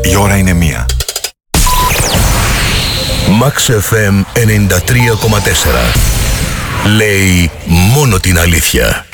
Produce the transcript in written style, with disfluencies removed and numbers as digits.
Η ώρα είναι 1. Max FM 93,4. Λέει μόνο την αλήθεια.